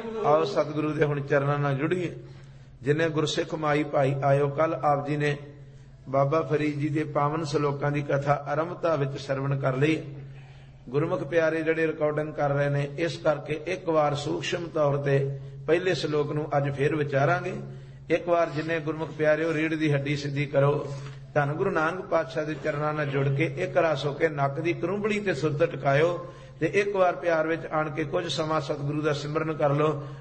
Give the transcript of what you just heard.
आओ सतगुरु दे हुण चरणां नाल जुड़िए। जिन्हें गुरसिख माई भाई आयो, कल आप जी ने बाबा फरीद जी के पावन सलोकां की कथा आरंभता विच सरवण कर ली। गुरमुख प्यारे जिहड़े रिकॉर्डिंग कर रहे ने, इस करके एक बार सूक्ष्म तौर ते पहले सलोक नूं अज फिर विचारांगे। एक बार जिन्हें गुरमुख प्यारे रीढ़ की हड्डी सीधी करो, धन गुरु नानक पातशाह के चरणां नाल जुड़ के एक रस होके नक की करुंबड़ी ते सुरत टकायो ते एक बार प्यार विच आण के कुछ समा सतगुरु दा सिमरन कर लो।